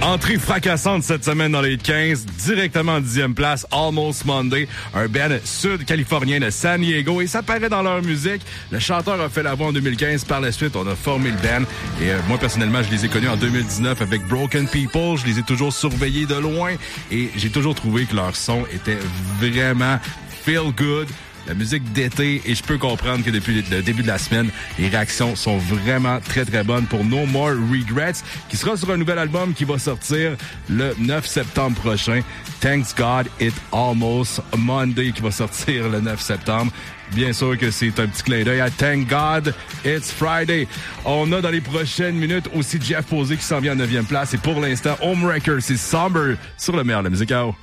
Entrée fracassante cette semaine dans les 15, directement en 10e place, Almost Monday, un band sud-californien de San Diego, et ça paraît dans leur musique. Le chanteur a fait la voix en 2015, par la suite on a formé le band, et moi personnellement je les ai connus en 2019 avec Broken People, je les ai toujours surveillés de loin, et j'ai toujours trouvé que leur son était vraiment feel good. La musique d'été, et je peux comprendre que depuis le début de la semaine, les réactions sont vraiment très très bonnes pour No More Regrets, qui sera sur un nouvel album qui va sortir le 9 septembre prochain. Thanks God It's Almost Monday, qui va sortir le 9 septembre. Bien sûr que c'est un petit clin d'œil à Thank God It's Friday. On a dans les prochaines minutes aussi Jeff Posey qui s'en vient en 9e place, et pour l'instant, Homewrecker, c'est Somber sur le meilleur de la musique.